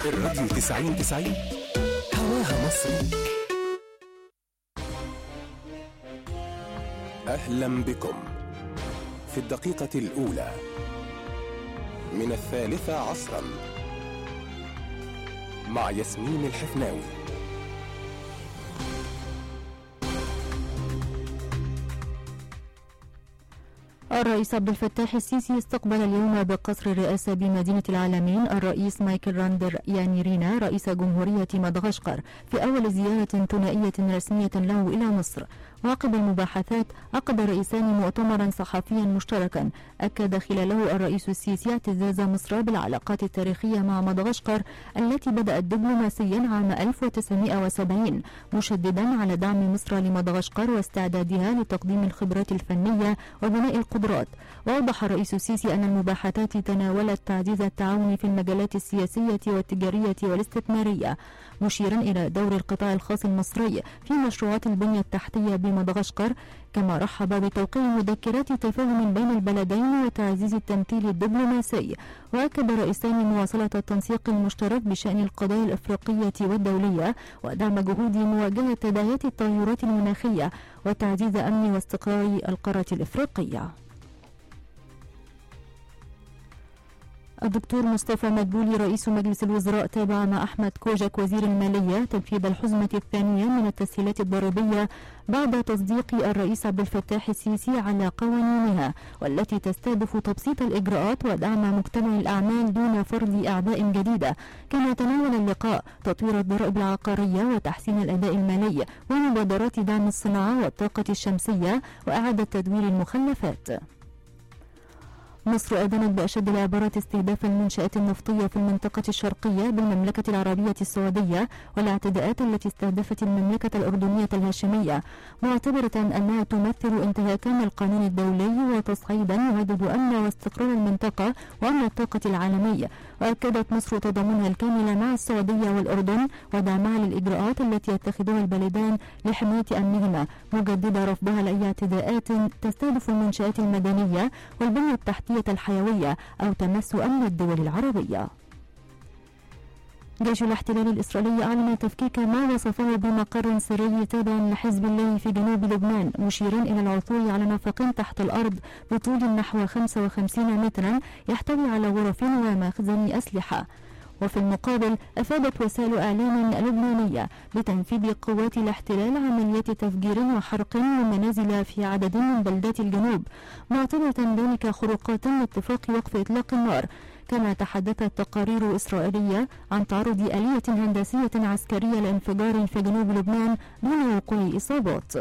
الراديو 90-90 هواها مصري. أهلا بكم في الدقيقة الأولى من 13 مع ياسمين الحفناوي. الرئيس عبد الفتاح السيسي استقبل اليوم بقصر الرئاسة بمدينة العالمين الرئيس مايكل راندر يانيرينا رئيس جمهورية مدغشقر في أول زيارة ثنائية رسمية له إلى مصر. وعقب المباحثات عقد الرئيسان مؤتمرا صحفيا مشتركا أكد خلاله الرئيس السيسي اعتزاز مصر بالعلاقات التاريخية مع مدغشقر التي بدأت دبلوماسيا عام 1970 مشددا على دعم مصر لمدغشقر واستعدادها لتقديم الخبرات الفنية وبناء القدرات. وأوضح الرئيس السيسي أن المباحثات تناولت تعزيز التعاون في المجالات السياسية والتجارية والاستثمارية مشيرا إلى دور القطاع الخاص المصري في مشروعات البنية التحتية بمدغشقر، كما رحب بتوقيع مذكرات تفاهم بين البلدين وتعزيز التمثيل الدبلوماسي. وأكد الرئيسان مواصلة التنسيق المشترك بشأن القضايا الأفريقية والدولية ودعم جهود مواجهة تداعيات التغيرات المناخية وتعزيز أمن واستقرار القارة الإفريقية. الدكتور مصطفى مدبولي رئيس مجلس الوزراء تابع مع أحمد كوجك وزير المالية تنفيذ الحزمة الثانية من التسهيلات الضريبية بعد تصديق الرئيس عبد الفتاح السيسي على قوانينها والتي تستهدف تبسيط الإجراءات ودعم مجتمع الأعمال دون فرض أعباء جديدة. كما تناول اللقاء تطوير الضرائب العقارية وتحسين الأداء المالي ومبادرات دعم الصناعة والطاقة الشمسية وإعادة تدوير المخلفات. مصر أدانت بأشد العبارات استهداف المنشآت النفطية في المنطقة الشرقية بالمملكة العربية السعودية والاعتداءات التي استهدفت المملكة الأردنية الهاشمية، معتبرة أنها تمثل انتهاكا للقانون الدولي وتصعيدا يهدد أمن واستقرار المنطقة وأمن الطاقة العالمي. وأكدت مصر تضامنها الكامل مع السعودية والأردن ودعمها للإجراءات التي يتخذها البلدان لحماية أمنهما، مجددة رفضها لأي اعتداءات تستهدف المنشآت المدنية والبنية التحتية الحيوية أو تمس أمن الدول العربية. جيش الاحتلال الإسرائيلي أعلن تفكيك ما وصفه بمقر سري تابع لحزب الله في جنوب لبنان مشيرا إلى العثور على نفق تحت الأرض بطول نحو 55 مترا يحتوي على غرف ومخزن أسلحة. وفي المقابل أفادت وسائل إعلام لبنانية بتنفيذ قوات الاحتلال عمليات تفجير وحرق ومنازل في عدد من بلدات الجنوب، معتبرة ذلك خروقات لاتفاق وقف إطلاق النار. كما تحدثت تقارير إسرائيلية عن تعرض آلية هندسية عسكرية لانفجار في جنوب لبنان دون وقوع إصابات.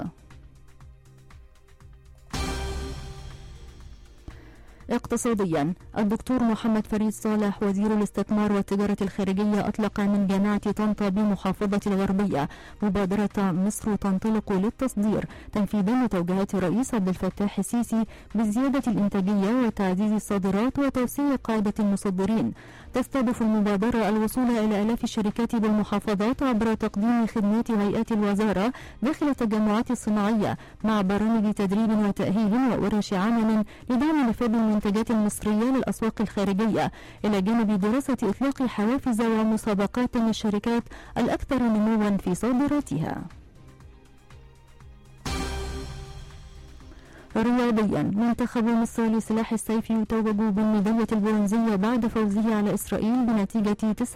اقتصاديا، الدكتور محمد فريد صالح وزير الاستثمار والتجارة الخارجية أطلق من جامعة طنطا بمحافظة الغربية مبادرة مصر تنطلق للتصدير تنفيذا لتوجيهات الرئيس عبد الفتاح السيسي بزيادة الإنتاجية وتعزيز الصادرات وتوسيع قاعدة المصدرين. تستهدف المبادرة الوصول إلى آلاف الشركات بالمحافظات عبر تقديم خدمات هيئات الوزارة داخل التجمعات الصناعية مع برامج تدريب وتأهيل وورش عمل لدعم نفاذ المنتجات المصرية للأسواق الخارجية، إلى جانب دراسة إطلاق حوافز ومسابقات للشركات الأكثر نموا في صادراتها. رياضيا، منتخب مصر لسلاح السيف يتوج بالميدالية البرونزية بعد فوزه على إسرائيل بنتيجة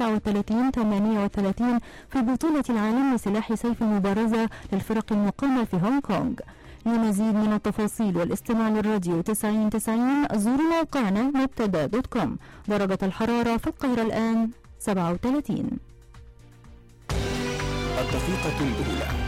39-38 في بطولة العالم لسلاح سيف المبارزة للفرق المقامة في هونغ كونغ. لمزيد من التفاصيل والاستماع للراديو 90-90 زوروا موقعنا مبتدا.com. درجة الحرارة في القاهرة الآن 37. الدقيقة الأولى